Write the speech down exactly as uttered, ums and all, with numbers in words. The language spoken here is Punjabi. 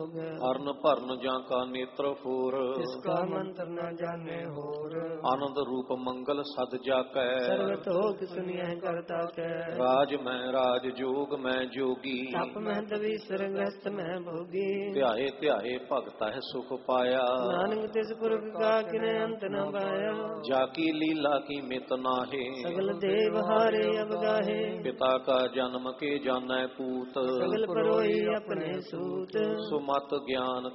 ਹਰਨ ਭਰਨ ਜਾਂ ਕਾ ਨੇਤਰ ਫੋਰ, ਇਸਕਾ ਮੰਤਰ ਨ ਜਾਣੇ ਹੋਰ। ਆਨੰਦ ਰੂਪ ਮੰਗਲ ਸਦ ਜਾਕੈ, ਸਰਵਤ ਹੋਕ ਸੁਨਿਐ ਕਰਤਾ ਕੈ। ਰਾਜ ਮੈਂ ਰਾਜ ਜੋਗ ਮੈਂ ਜੋਗੀ, ਤਪ ਮੈਂ ਤਵੀਸਰ ਗ੍ਰਸਤ ਮੈਂ ਭੋਗੀ। ਧਿਆਏ ਧਿਆਏ ਭਗਤ ਹੈ ਸੁਖ ਪਾਇਆ, ਨਾਨਕ ਤਿਸ ਪੁਰਖ ਕਾ ਕਿਨੇ ਅੰਤ ਨ ਪਾਇਆ। ਜਾ ਕੀ ਲੀਲਾ ਕੀ ਮਿਤ ਨਾਹੇ, ਸਗਲ ਦੇਵ ਹਾਰੇ ਅਵਗਾਹੇ। ਪਿਤਾ ਕਾ ਜਨਮ ਕੇ ਜਾਣੈ ਪੂਤ, ਸਗਲ ਪਰੋਈ ਆਪਣੇ ਸੂਤ। ਸੁਮਤ ਗਿਆਨ